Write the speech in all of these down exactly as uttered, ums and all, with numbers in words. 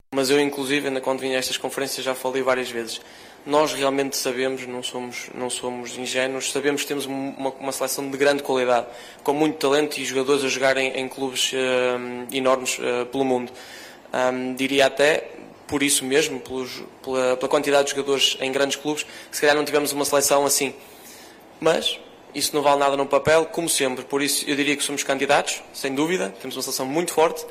Mas eu, inclusive, ainda quando vim a estas conferências já falei várias vezes. Nós realmente sabemos, não somos, não somos ingênuos, sabemos que temos uma, uma seleção de grande qualidade, com muito talento e jogadores a jogarem em clubes uh, enormes uh, pelo mundo. Um, diria até, por isso mesmo, pelos, pela, pela quantidade de jogadores em grandes clubes, que se calhar não tivemos uma seleção assim. Mas isso não vale nada no papel, como sempre. Por isso eu diria que somos candidatos, sem dúvida, temos uma seleção muito forte.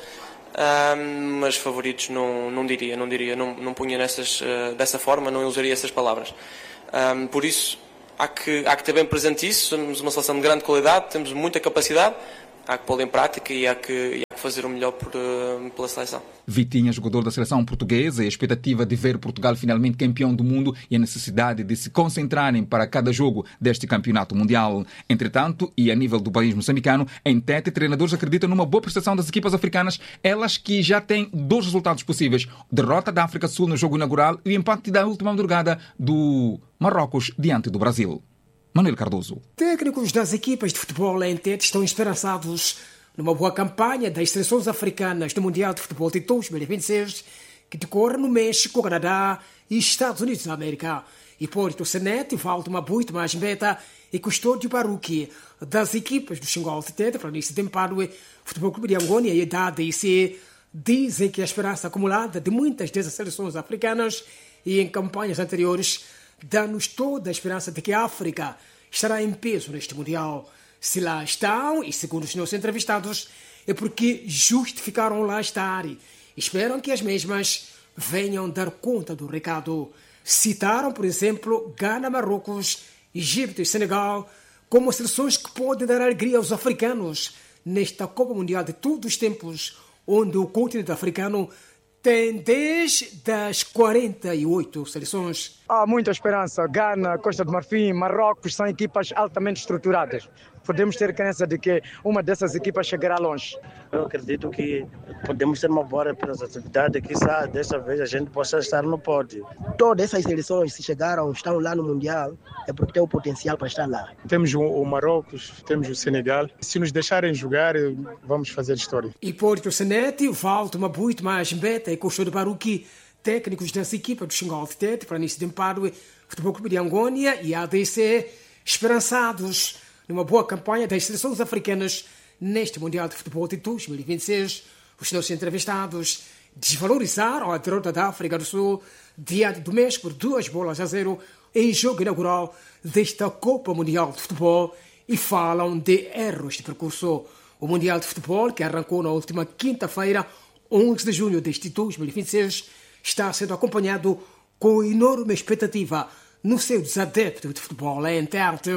Um, mas favoritos não, não diria, não diria, não, não punha nessas, uh, dessa forma, não usaria essas palavras. Um, por isso, há que, há que ter bem presente isso, somos uma seleção de grande qualidade, temos muita capacidade, há que pô-la em prática e há que, e há que fazer o melhor por, uh, pela seleção. Vitinha, jogador da seleção portuguesa, e a expectativa de ver Portugal finalmente campeão do mundo e a necessidade de se concentrarem para cada jogo deste campeonato mundial. Entretanto, e a nível do país moçambicano, em Tete, treinadores acreditam numa boa prestação das equipas africanas, elas que já têm dois resultados possíveis: derrota da África do Sul no jogo inaugural e o empate da última madrugada do Marrocos diante do Brasil. Manuel Cardoso. Técnicos das equipas de futebol em Tete estão esperançados numa boa campanha das seleções africanas no Mundial de Futebol de dois mil e vinte e seis, que decorre no México, Canadá e Estados Unidos da América. Hipólito Senete, Valdo Mabuito Masmbeta e Custódio Baruki, das equipas do Xingol de Tete, Planície de Empadue, Futebol Clube de Angônia e da A D C, dizem que a esperança acumulada de muitas dessas seleções africanas e em campanhas anteriores dá-nos toda a esperança de que a África estará em peso neste Mundial. Se lá estão, e segundo os meus entrevistados, é porque justificaram lá estar e esperam que as mesmas venham dar conta do recado. Citaram, por exemplo, Gana, Marrocos, Egito e Senegal como seleções que podem dar alegria aos africanos nesta Copa Mundial de todos os tempos, onde o continente africano tem dez das quarenta e oito seleções. Há muita esperança. Gana, Costa do Marfim, Marrocos são equipas altamente estruturadas. Podemos ter crença de que uma dessas equipas chegará longe. Eu acredito que podemos ter uma boa representatividade, que dessa vez a gente possa estar no pódio. Todas essas seleções, se chegaram, estão lá no Mundial, é porque tem o potencial para estar lá. Temos o Marrocos, temos o Senegal. Se nos deixarem jogar, vamos fazer história. Hipólito Senete, Valdo Mabuito Masmbeta e Custódio Baruki, técnicos das equipas do Xingol de Tete, Planície de Empadue, Futebol Clube de Angônia e A D C, esperançados numa boa campanha das seleções africanas neste Mundial de Futebol de dois mil e vinte e seis. Os nossos entrevistados desvalorizaram a derrota da África do Sul diante do México por duas bolas a zero em jogo inaugural desta Copa Mundial de Futebol e falam de erros de percurso. O Mundial de Futebol, que arrancou na última quinta-feira, onze de junho deste dois mil e vinte e seis, está sendo acompanhado com enorme expectativa no seu adeptos de futebol em Tete.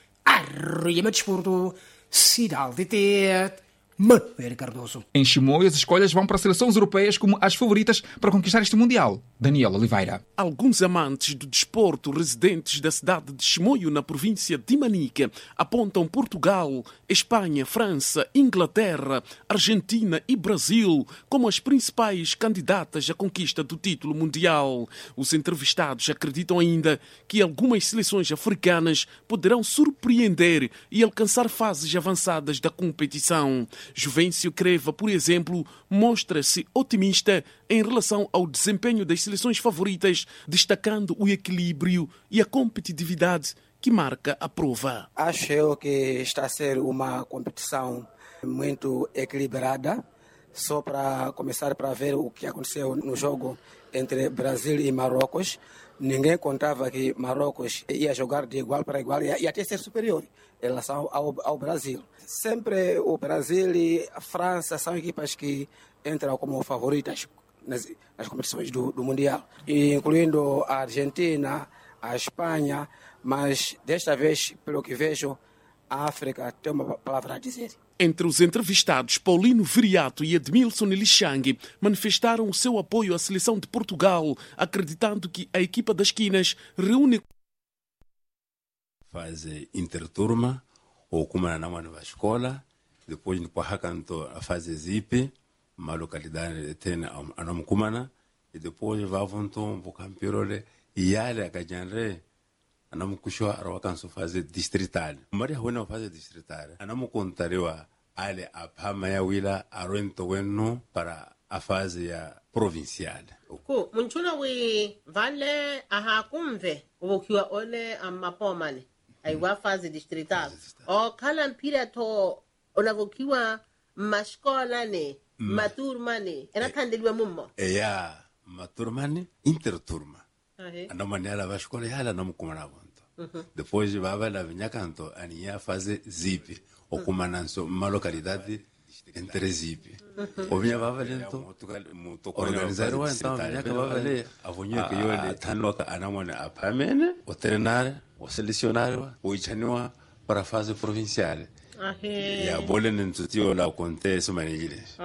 Arrima Desporto, Cidade de Tete, Manuel Cardoso. Em Chimoio, as escolhas vão para as seleções europeias como as favoritas para conquistar este Mundial. Daniel Oliveira. Alguns amantes do desporto residentes da cidade de Chimoio, na província de Manica, apontam Portugal, Espanha, França, Inglaterra, Argentina e Brasil como as principais candidatas à conquista do título mundial. Os entrevistados acreditam ainda que algumas seleções africanas poderão surpreender e alcançar fases avançadas da competição. Juvencio Creva, por exemplo, mostra-se otimista em relação ao desempenho das seleções favoritas, destacando o equilíbrio e a competitividade que marca a prova. Acho eu que está a ser uma competição muito equilibrada. Só para começar para ver o que aconteceu no jogo entre Brasil e Marrocos, ninguém contava que Marrocos ia jogar de igual para igual e até ser superior em relação ao, ao Brasil. Sempre o Brasil e a França são equipas que entram como favoritas nas, nas competições do, do Mundial, e incluindo a Argentina, a Espanha, mas desta vez, pelo que vejo, a África tem uma palavra a dizer. Entre os entrevistados, Paulino Viriato e Edmilson Lixang manifestaram o seu apoio à seleção de Portugal, acreditando que a equipa das quinas reúne fase interturma ou como na nova escola, depois depois canto a fase zip, uma localidade tem a nome kumana, e depois vai voltar para o campeonato e ali a cajanre anam kusho arwakan su fase distrital mari hona fase distrital anam kontarewa ale aphama ya wila arento wenno para a fase ya provincial. Ku munchuna we vale aha kumve ukiwa one amapomani aiwa fase distrital o kala mpira to onavokiwa mashkola ne maturmane enathandeliwa mummo eya maturmane interturma anda manela va escola yala na mukumana bonto depois baba la vinyakanto ania fase zipi okumananso ma localidade entre zipi obnya baba lento organizar wa então vinyaka baba le avonye ke yole tanoka anamona apamene o treinar o selecionar o ichaniwa para fase provincial. Ya bolen en su tío la conté su manille.